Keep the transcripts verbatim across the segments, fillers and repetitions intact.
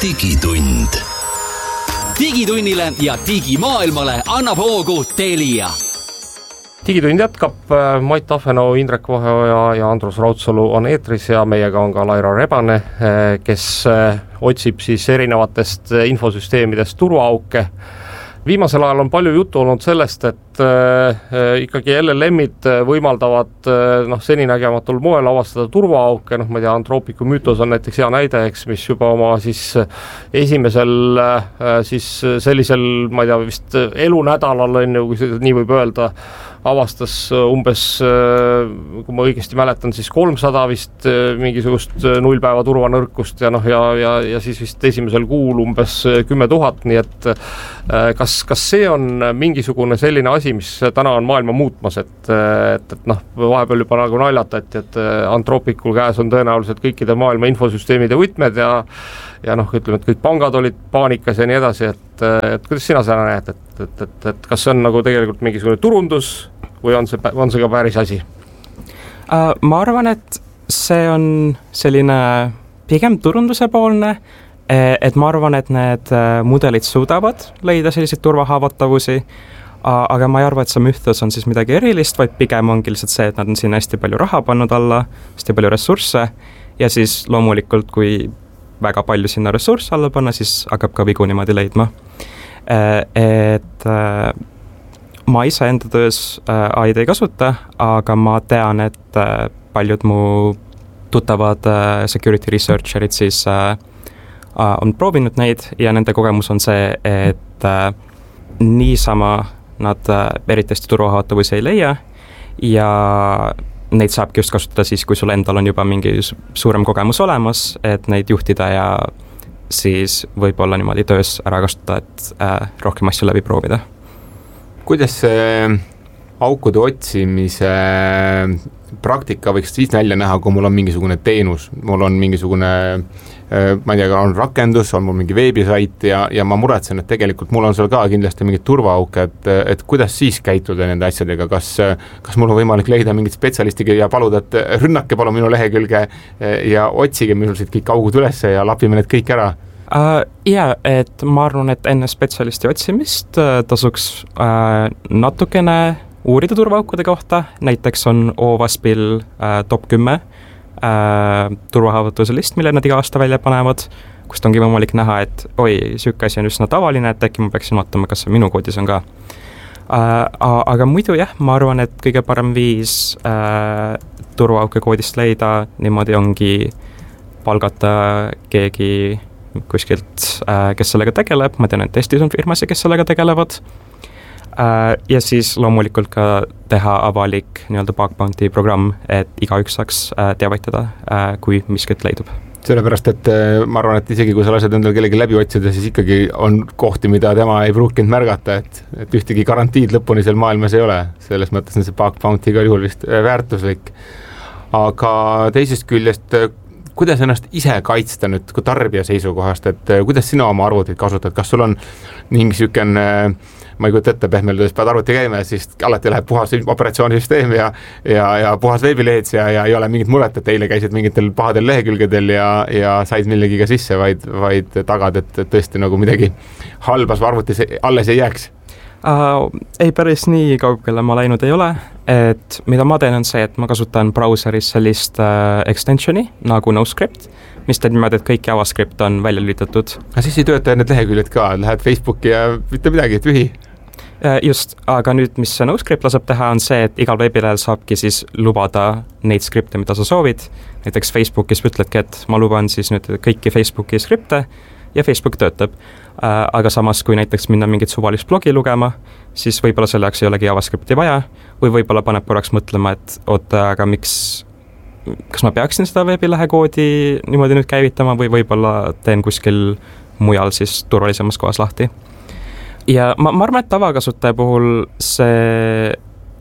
digitund. Digitunnile ja digimaailmale annab hoogu Telia. Digitund jätkab, Mait Tafenau, Indrek Vaheoja ja Andrus Raudsalu on eetris ja meiega on ka Laira Rebane, kes otsib siis erinevatest infosüsteemidest turvaauke. Viimasel ajal on palju juttu olnud sellest, et äh, ikkagi L L M-id võimaldavad äh, noh, seninägematul moel avastada turvaauke, noh ma ei tea, Anthropicu Mythos on näiteks hea näide, eks, mis juba oma siis esimesel äh, siis sellisel, ma ei tea, vist elunädalal on ju, kui seda nii võib öelda, avastas umbes, kui ma õigesti mäletan, siis kolmsada vist mingisugust nullpäeva turvanõrkust ja noh, ja, ja, ja siis vist esimesel kuul umbes kümme tuhat, nii et kas, kas see on mingisugune selline asi, mis täna on maailma muutmas, et, et, et noh, vahepeal juba nagu naljatajat, et Anthropicul käes on tõenäoliselt kõikide maailma infosüsteemide võtmed ja ja noh, ütleme, et kõik pangad olid paanikas ja nii edasi, et, et kuidas sina seda näed, et, et, et, et kas see on nagu tegelikult mingisugune turundus või on see, on see ka päris asi? Uh, ma arvan, et see on selline pigem turunduse poolne, et ma arvan, et need mudelid suudavad leida selliseid turvahaavatavavusi, aga ma ei arva, et see Mythos on siis midagi erilist, vaid pigem ongi lihtsalt see, et nad on siin hästi palju raha pannud alla, hästi palju ressursse ja siis loomulikult, kui väga palju sinna ressursse alla panna, siis hakkab ka vigu niimoodi leidma. Et ma ise enda töös A I D ei kasuta, aga ma tean, et paljud mu tuttavad security researcherid siis on proovinud neid ja nende kogemus on see, et niisama nad eriti hästi turvahaavatavavusi ei leia ja neid saabki just kasutada siis, kui sul endal on juba mingi suurem kogemus olemas, et neid juhtida ja siis võib-olla niimoodi töös ära kasutada, et äh, rohkem asju läbi proovida. Kuidas see aukude otsimise praktika võiks siis välja näha, kui mul on mingisugune teenus, mul on mingisugune ma ei tea, on rakendus, on mul mingi veebisait ja, ja ma muretsen, et tegelikult mul on seal ka kindlasti mingid turvaauke, et, et kuidas siis käituda nende asjadega, kas, kas mul on võimalik leida mingit spetsialistiga ja paluda, et rünnake palun minu lehekülge ja otsige minul siit kõik augud üles ja lapime need kõik ära? Uh, jaa, et ma arvan, et enne spetsialisti otsimist uh, tasuks uh, natukene uurida turvaaukude kohta, näiteks on OWASP-il uh, top kümme Uh, turvahaavatavuse list, mille nad iga aasta välja panevad, kust ongi võimalik näha, et oi, süüke asi on üsna tavaline, et äkki ma peaksin vaatama, kas see minu koodis on ka. Uh, aga muidu jah, ma arvan, et kõige parem viis uh, turvaauke koodist leida niimoodi ongi palgata keegi kuskilt, uh, kes sellega tegeleb, ma tean, et Eestis on firmasid, kes sellega tegelevad. Uh, ja siis loomulikult ka teha avalik nii-öelda bug bounty programm, et igaüks saaks uh, teavitada, uh, kui miskit leidub. Sellepärast, et uh, ma arvan, et isegi kui sa lased endal kellegi läbi otsida, siis ikkagi on kohti, mida tema ei pruukinud märgata, et, et ühtegi garantiid lõpuni seal maailmas ei ole. Selles mõttes on see bug bounty igal juhul vist väärtuslik. Aga teisest küljest, kuidas ennast ise kaitsta nüüd kui tarbija seisukohast, et kuidas sina oma arvutit kasutad, kas sul on mingi sükene ma ei kujuta ette, pehmeldades pead arvuti käima ja siis alati läheb puhas operatsioonisüsteem ja, ja, ja puhas veebileeds ja, ja ei ole mingit muret, et eile käisid mingitel pahadel lehekülgedel ja, ja said millegiga sisse, vaid, vaid tagad, et tõesti nagu midagi halbas arvutis alles ei jääks. Uh, ei päris nii kaugele ma läinud ei ole, et mida ma teen on see, et ma kasutan brauseris sellist uh, extensioni nagu NoScript, mis teeb niimoodi, et kõik JavaScript on välja lülitatud. Aga siis ei tööta need leheküljed ka, lähed Facebooki ja mitte midagi, tühi. Just, aga nüüd, mis see NoScript laseb teha, on see, et igal veebilehel saabki siis lubada neid skripte, mida sa soovid. Näiteks Facebookis ütledki, et ma luban siis nüüd kõiki Facebooki skripte ja Facebook töötab. Aga samas, kui näiteks minna mingit suvalist blogi lugema, siis võib-olla selle jaoks ei olegi JavaScripti vaja või võib-olla paneb korraks mõtlema, et oota, aga miks kas ma peaksin seda veebilehe koodi niimoodi nüüd käivitama või võib-olla teen kuskil mujal siis turvalisemas kohas lahti. Ja ma, ma arvan, et tavakasutaja puhul see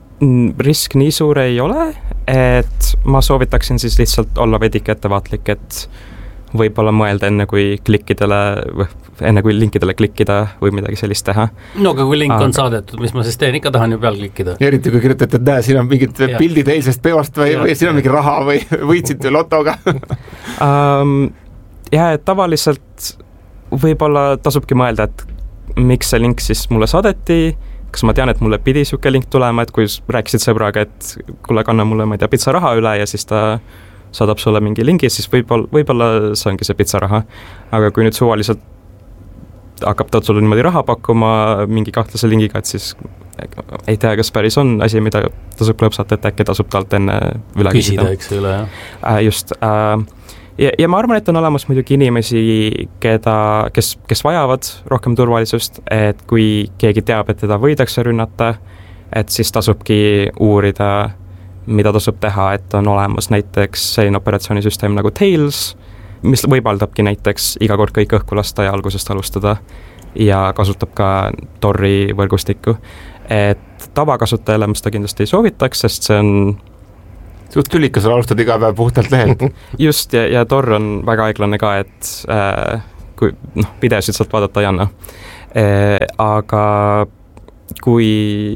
risk nii suur ei ole, et ma soovitaksin siis lihtsalt olla vedike ettevaatlik, et võib-olla mõelda enne kui klikkidele, enne kui linkidele klikkida või midagi sellist teha. No aga kui link on aga... saadetud, mis ma siis teen, ikka tahan ju peal klikkida. Eriti kui kirjutad, et näe, siin on mingid ja. pildid eilsest peost või, või siin on mingi raha või võitsid lotoga. um, ja tavaliselt võib-olla tasubki mõelda, et miks see link siis mulle saadeti, kas ma tean, et mulle pidi siuke link tulema, et kui rääkisid sõbraga, et kuule, kanna mulle, ma ei tea, pitsa raha üle ja siis ta saadab sulle mingi lingi, siis võib-olla, võib-olla see ongi see pitsa raha. Aga kui nüüd suvaliselt hakkab ta sulle niimoodi raha pakkuma mingi kahtlase lingiga, et siis ei tea, kas päris on asi, mida tasub klõpsata, et äkki tasub talt enne üle küsida. Küsida, eks üle, jah. Äh, just. Äh, ja, ja ma arvan, et on olemas muidugi inimesi, keda, kes, kes vajavad rohkem turvalisust, et kui keegi teab, et teda võidakse rünnata, et siis tasubki uurida, mida tasub teha, et on olemas näiteks selline operatsioonisüsteem nagu Tails, mis võimaldabki näiteks iga kord kõik õhku lasta ja algusest alustada ja kasutab ka Tori võrgustikku. Et tavakasutajale ma seda kindlasti ei soovitaks, sest see on suht tülikas, alustad iga päev puhtalt lehelt. Just, ja, ja Tor on väga aeglane ka, et äh, kui noh, videosid sealt vaadata ei anna. Äh, aga kui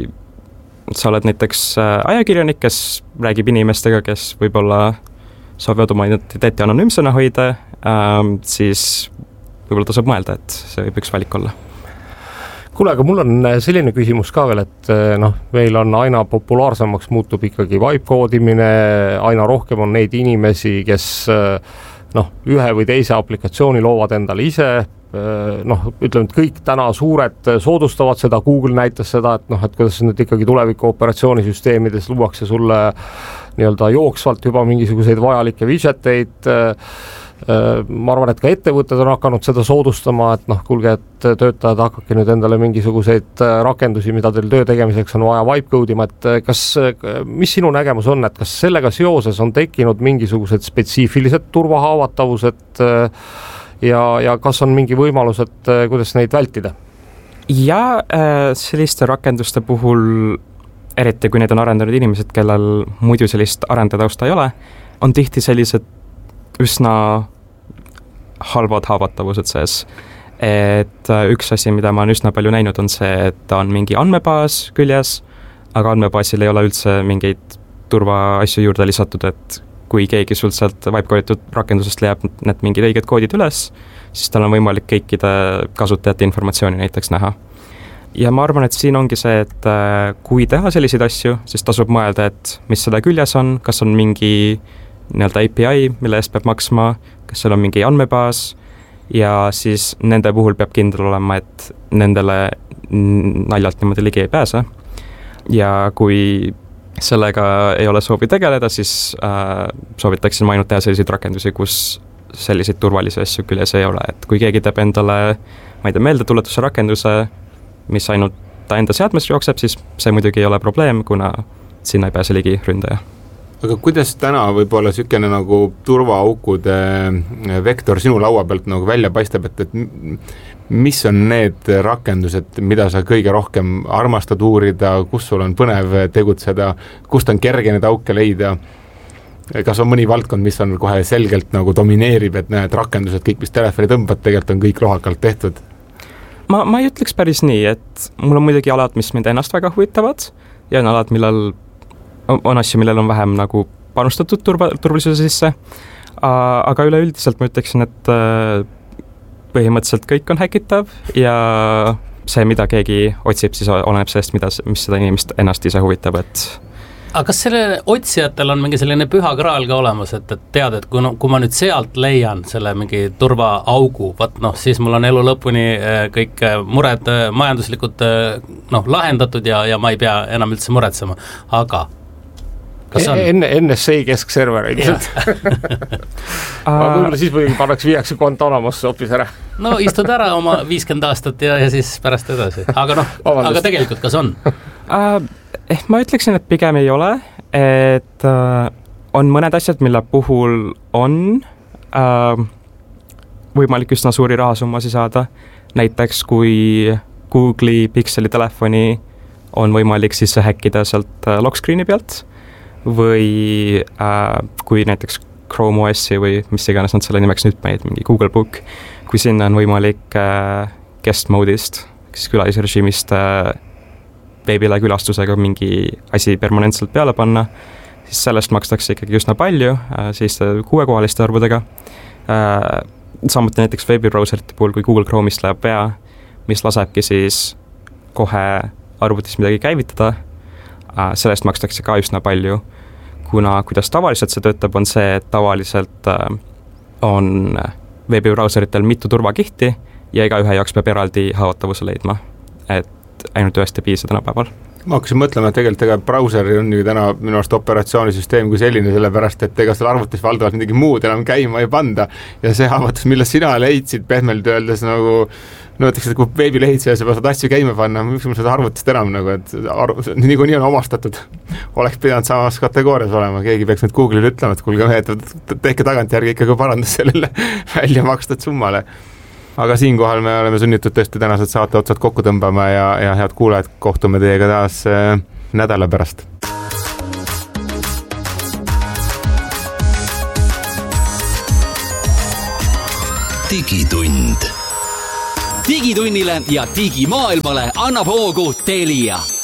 sa oled näiteks ajakirjanik, kes räägib inimestega, kes võib-olla soovivad oma identiteeti anonüümsena hoida, ähm, siis võib-olla tasub mõelda, et see võib üks valik olla. Kuule, aga mul on selline küsimus ka veel, et noh, meil on aina populaarsemaks muutub ikkagi vibe-koodimine, aina rohkem on neid inimesi, kes noh, ühe või teise aplikatsiooni loovad endale ise, noh, ütleme, et kõik täna suured soodustavad seda, Google näitas seda, et noh, et kuidas nüüd ikkagi tuleviku operatsioonisüsteemides luuakse sulle nii-öelda jooksvalt juba mingisuguseid vajalikke widgeteid. Ma arvan, et ka ettevõtted on hakanud seda soodustama, et noh, kuulge, et töötajad hakake nüüd endale mingisuguseid rakendusi, mida teil töö tegemiseks on vaja vibe code'ima, et kas, mis sinu nägemus on, et kas sellega seoses on tekkinud mingisugused spetsiifilised turvahaavatavused ja, ja kas on mingi võimalus, et kuidas neid vältida? Ja selliste rakenduste puhul, eriti kui neid on arendanud inimesed, kellel muidu sellist arendajatausta ei ole, on tihti sellised üsna halvad haavatavused sees. Et üks asi, mida ma olen üsna palju näinud, on see, et ta on mingi andmebaas küljes, aga andmebaasil ei ole üldse mingeid turvaasju juurde lisatud, et kui keegi sul sealt vibe-kooditud rakendusest leiab need mingid õiged koodid üles, siis tal on võimalik kõikide kasutajate informatsiooni näiteks näha. Ja ma arvan, et siin ongi see, et kui teha selliseid asju, siis tasub mõelda, et mis selle küljes on, kas on mingi nii-öelda A P I, mille eest peab maksma, kas seal on mingi andmebaas ja siis nende puhul peab kindel olema, et nendele naljalt niimoodi ligi ei pääse. Ja kui sellega ei ole soovi tegeleda, siis äh, soovitaksin ma ainult teha selliseid rakendusi, kus selliseid turvalisi asju küljes ei ole. Et kui keegi teeb endale, ma ei tea, meeldetuletuse rakenduse, mis ainult ta enda seadmes jookseb, siis see muidugi ei ole probleem, kuna sinna ei pääse ligi ründaja. Aga kuidas täna võib-olla sükene nagu turvaaukude vektor sinu laua pealt nagu välja paistab, et, et mis on need rakendused, mida sa kõige rohkem armastad uurida, kus sul on põnev tegutseda, kust on kerge need auke leida? Kas on mõni valdkond, mis on kohe selgelt nagu domineerib, et näed rakendused, kõik, mis telefoni tõmbad, tegelikult on kõik lohakalt tehtud? Ma, ma ei ütleks päris nii, et mul on muidugi alad, mis mind ennast väga huvitavad ja on alad, millel on asju, millel on vähem nagu panustatud turva, turvalisuse sisse, aga üleüldiselt ma ütleksin, et põhimõtteliselt kõik on häkitav ja see, mida keegi otsib, siis oleneb sellest, mida, mis seda inimest ennast ise huvitab, et aga kas selle otsijatel on mingi selline püha kraal ka olemas, et, et tead, et kui, no, kui ma nüüd sealt leian selle mingi turvaaugu, vaat noh, siis mul on elu lõpuni kõik mured majanduslikud noh, lahendatud ja, ja ma ei pea enam üldse muretsema, aga enne N S A keskservereid. Võib-olla siis muidugi pannakse viiakse Guantanamosse hoopis ära. No istud ära oma viiskümmend aastat ja, ja siis pärast edasi. Aga noh, aga tegelikult kas on? Uh, eh, ma ütleksin, et pigem ei ole, et uh, on mõned asjad, mille puhul on uh, võimalik üsna suuri rahasummasid saada. Näiteks kui Google'i Pixeli telefoni on võimalik siis häkkida sealt uh, lock screen'i pealt, või äh, kui näiteks Chrome O S-i või mis iganes nad selle nimeks nüüd meid, mingi Google Book, kui sinna on võimalik äh, guest mode'ist, siis külalisrežiimist äh, veebile külastusega mingi asi permanentselt peale panna, siis sellest makstakse ikkagi üsna palju, äh, siis kuuekohaliste arvudega. Äh, samuti näiteks veebibrauserite puhul, kui Google Chrome'ist läheb vea, mis lasebki siis kohe arvutis midagi käivitada, sellest makstakse ka üsna palju, kuna kuidas tavaliselt see töötab, on see, et tavaliselt on veebibrauseritel mitu turvakihti ja iga ühe jaoks peab eraldi haavatavuse leidma, et ainult ühest ei piisa tänapäeval. Ma hakkasin mõtlema, et tegelikult ega brauseri on ju täna minu arust operatsioonisüsteem kui selline, sellepärast, et ega seal arvutis valdavalt midagi muud enam käima ei panda ja see haavatus, millest sina leidsid pehmelt öeldes nagu no ütleks, et kui veebilehitseja sa pead asju käima panna, miks mul seda arvutist enam nagu, et arv, niikuinii on omastatud, oleks pidanud samas kategoorias olema, keegi peaks nüüd Google'ile ütlema, et kuulge mehed, tehke tagantjärgi ikkagi parandas sellele välja makstud summale. Aga siinkohal me oleme sunnitud tõesti tänased saate otsad kokku tõmbama ja, ja head kuulajad, kohtume teiega taas äh, nädala pärast. digitund. digitunnile ja digimaailmale annab hoogu Telia.